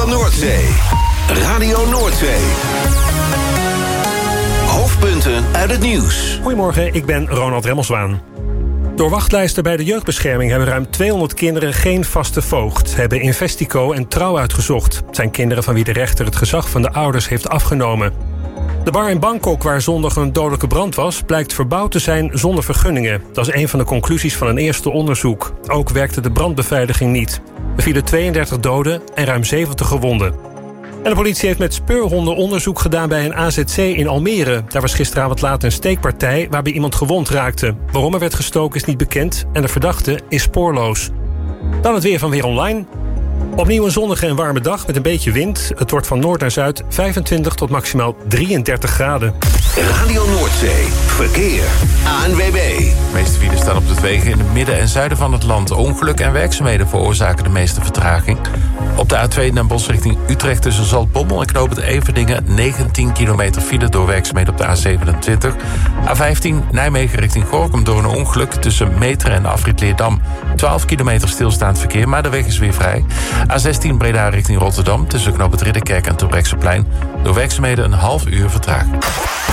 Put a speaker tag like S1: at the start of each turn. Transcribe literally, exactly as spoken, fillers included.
S1: van Noordzee. Radio Noordzee. Hoofdpunten uit het nieuws.
S2: Goedemorgen, ik ben Ronald Remmelswaan. Door wachtlijsten bij de jeugdbescherming hebben ruim tweehonderd kinderen geen vaste voogd, hebben Investico en Trouw uitgezocht. Het zijn kinderen van wie de rechter het gezag van de ouders heeft afgenomen. De bar in Bangkok, waar zondag een dodelijke brand was, blijkt verbouwd te zijn zonder vergunningen. Dat is een van de conclusies van een eerste onderzoek. Ook werkte de brandbeveiliging niet. Er vielen tweeëndertig doden en ruim zeventig gewonden. En de politie heeft met speurhonden onderzoek gedaan bij een A Z C in Almere. Daar was gisteravond laat een steekpartij waarbij iemand gewond raakte. Waarom er werd gestoken is niet bekend en de verdachte is spoorloos. Dan het weer van Weer Online. Opnieuw een zonnige en warme dag met een beetje wind. Het wordt van noord naar zuid vijfentwintig tot maximaal drieëndertig graden.
S1: Radio Noordzee. Verkeer. A N W B.
S3: De meeste files staan op de wegen in het midden en zuiden van het land. Ongelukken en werkzaamheden veroorzaken de meeste vertraging. Op de A twee Den Bosch richting Utrecht tussen Zaltbommel en Knoop het Everdingen... negentien kilometer file door werkzaamheden op de A zevenentwintig. A vijftien Nijmegen richting Gorinchem door een ongeluk tussen Meteren en Afrit Leerdam. twaalf kilometer stilstaand verkeer, maar de weg is weer vrij. A zestien Breda richting Rotterdam tussen Knoop het Ridderkerk en Terbrechtseplein. Door werkzaamheden een half uur vertraging.